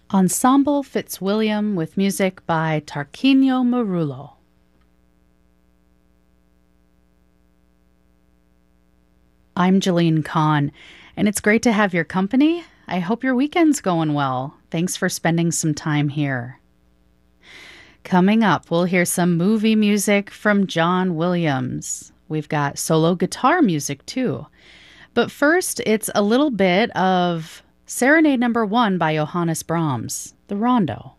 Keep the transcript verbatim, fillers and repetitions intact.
Ensemble Fitzwilliam with music by Tarquinio Marullo. I'm Jeline Kahn, and it's great to have your company. I hope your weekend's going well. Thanks for spending some time here. Coming up, we'll hear some movie music from John Williams. We've got solo guitar music too. But first, it's a little bit of Serenade Number One by Johannes Brahms, the Rondo.